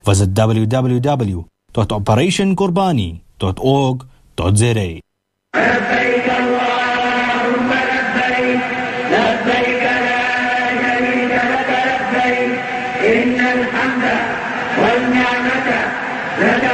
Visit www.operationkorbani.org.za. لبيك اللهم لبيك لبيك لا شريك لك لبيك إن الحمد والنعمة لك